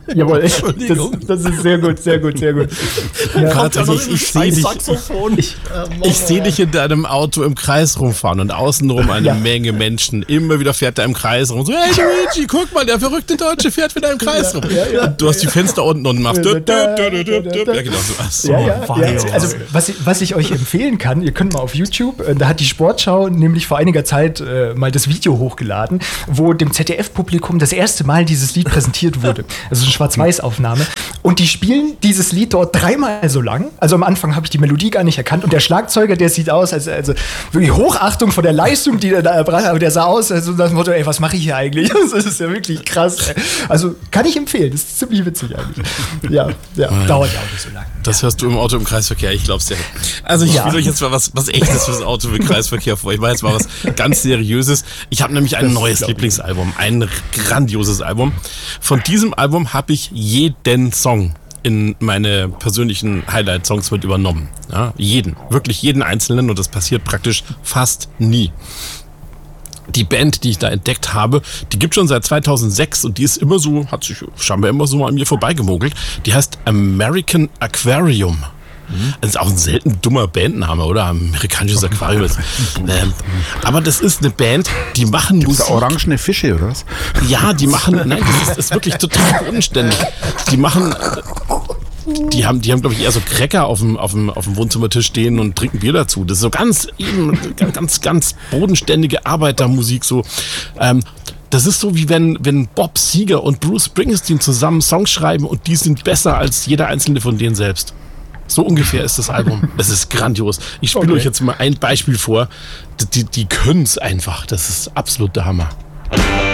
Jawohl, Entschuldigung. das ist sehr gut. Ja. Warte, ich sehe dich. Ich sehe dich in deinem Auto im Kreis rumfahren und außenrum eine Menge Menschen. Immer wieder fährt er im Kreis rum. So, hey Luigi, guck mal, der verrückte Deutsche fährt wieder im Kreis rum. Ja. Und du hast die Fenster unten und machst. Ja, genau so. Ach so. Also, was ich euch empfehlen kann, ihr könnt mal auf YouTube, da hat die Sportschau nämlich vor einiger Zeit mal das Video hochgeladen, wo dem ZDF-Publikum das erste Mal dieses Lied präsentiert wurde. Also eine Schwarz-Weiß-Aufnahme. Und die spielen dieses Lied dort 3-mal so lang. Also am Anfang habe ich die Melodie gar nicht erkannt. Und der Schlagzeuger, der sieht aus, also wirklich Hochachtung von der Leistung, die er da erbracht hat. Aber der sah aus, also das Motto, ey, was mache ich hier eigentlich? Das ist ja wirklich krass. Also kann ich empfehlen. Das ist ziemlich witzig eigentlich. Ja, dauert ja auch nicht so lange. Das hörst du im Auto im Kreisverkehr, ich glaub's dir. Also ich spiele euch jetzt mal was Echtes fürs Auto im Kreisverkehr vor. Ich mache jetzt mal was ganz Seriöses. Ich habe nämlich ein neues Lieblingsalbum, ein grandioses Album. Von diesem Album habe ich jeden Song in meine persönlichen Highlight-Songs mit übernommen. Ja, wirklich jeden einzelnen, und das passiert praktisch fast nie. Die Band, die ich da entdeckt habe, die gibt schon seit 2006 und die ist immer so, hat sich scheinbar immer so an mir vorbeigemogelt. Die heißt American Aquarium. Das ist auch ein selten dummer Bandname, oder? Amerikanisches Aquarium. Aber das ist eine Band, die machen Musik. Da orangene Fische, oder was? Ja, die machen, nein, das ist wirklich total unständig. Die haben, glaube ich, eher so Cracker auf dem Wohnzimmertisch stehen und trinken Bier dazu. Das ist so ganz bodenständige Arbeitermusik, so. Das ist so, wie wenn Bob Seger und Bruce Springsteen zusammen Songs schreiben und die sind besser als jeder einzelne von denen selbst. So ungefähr ist das Album. Es ist grandios. Ich spiele euch jetzt mal ein Beispiel vor. Die können es einfach. Das ist absolut der Hammer.